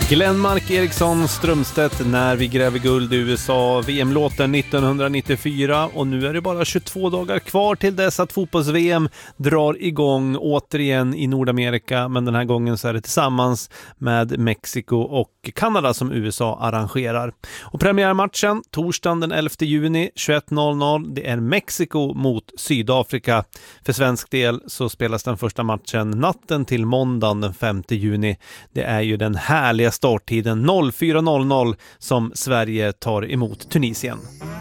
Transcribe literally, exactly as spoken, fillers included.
Glenmark Eriksson Strömstedt när vi gräver guld i U S A, V M-låten nittonhundranittiofyra, och nu är det bara tjugotvå dagar kvar till dess att fotbolls-V M drar igång återigen i Nordamerika, men den här gången så är det tillsammans med Mexiko och Kanada som U S A arrangerar. Och premiärmatchen torsdagen den elfte juni tjugoett noll noll, det är Mexiko mot Sydafrika. För svensk del så spelas den första matchen natten till måndagen den femte juni. Det är ju den härliga starttiden fyra noll noll som Sverige tar emot Tunisien.